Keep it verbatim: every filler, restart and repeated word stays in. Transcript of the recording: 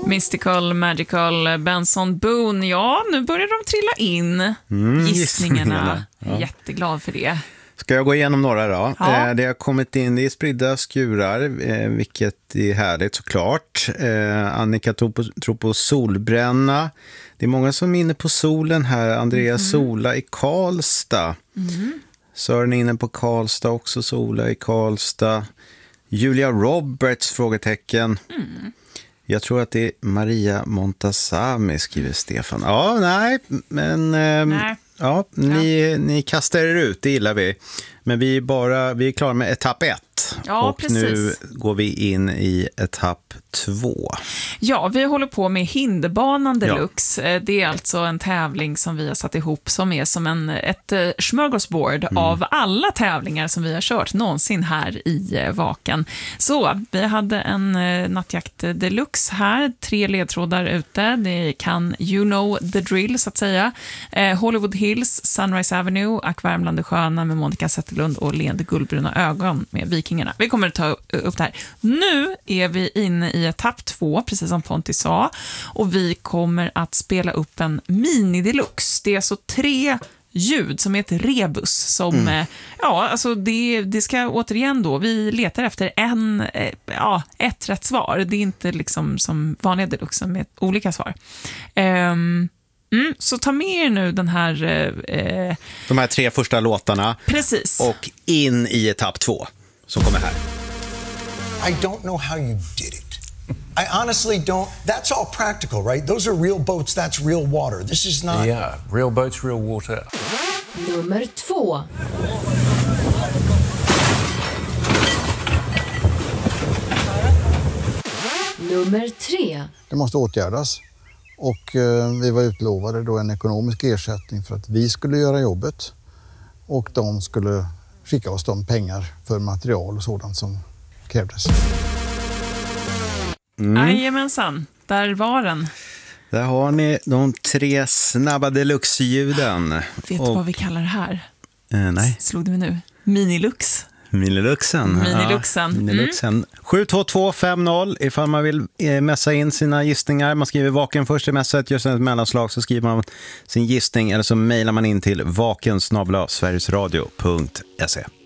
Mystical, Magical, Benson Boone. Ja, nu börjar de trilla in. Mm, gissningarna. gissningarna. Ja. Jätteglad för det. Ska jag gå igenom några då? Ja. Eh, det har kommit in i spridda skurar, eh, vilket är härligt såklart. Eh, Annika tror på, tror på solbränna. Det är många som är inne på solen här. Andrea mm. Sola i Karlstad. Mm. Sören är inne på Karlstad också. Sola i Karlstad. Julia Roberts, frågetecken. Mm. Jag tror att det är Maria Montazami, skriver Stefan. Ja, nej, men... Eh, nej. Ja, ni, ni kastar er ut, det gillar vi. Men vi är, bara, vi är klara med etapp ett. Ja, och precis. Nu går vi in i etapp två. Ja, vi håller på med Hinderbanan Deluxe. Ja. Det är alltså en tävling som vi har satt ihop som är som en, ett smörgåsbord mm. av alla tävlingar som vi har kört någonsin här i Vaken. Så, vi hade en nattjakt deluxe här. Tre ledtrådar ute. Det kan You Know the Drill, så att säga. Eh, Hollywood Hills, Sunrise Avenue, Akvärmland och Sköna med Monica Zetterlund och Leende guldbruna ögon med Vikingarna. Vi kommer att ta upp det här. Nu är vi inne i etapp två, precis som Ponti sa. Och vi kommer att spela upp en mini-deluxe. Det är alltså tre ljud som är ett rebus. Som, mm. ja, alltså det, det ska återigen då, vi letar efter en, ja, ett rätt svar. Det är inte liksom som vanliga deluxe med olika svar. Um, Mm, så ta med er nu den här... Eh, De här tre första låtarna. Precis. Och in i etapp två, som kommer här. I don't know how you did it. I honestly don't... That's all practical, right? Those are real boats, that's real water. This is not... Yeah, real boats, real water. Nummer två. Nummer tre. Det måste åtgärdas. Och eh, vi var utlovade då en ekonomisk ersättning för att vi skulle göra jobbet. Och de skulle skicka oss de pengar för material och sådant som krävdes. Mm. Jajamensan, där var den. Där har ni de tre snabba deluxe-ljuden. Vet du vad vi kallar det här? Eh, nej. Slog du mig nu? Miniluxe. Miniluxen. Miniluxen. Ja, miniluxen. Mm. sju två två fem noll ifall man vill eh, mässa in sina gissningar. Man skriver vaken först i mässet, gör sen ett mellanslag, så skriver man sin gissning eller så mejlar man in till vaken snabel-a sverigesradio punkt se.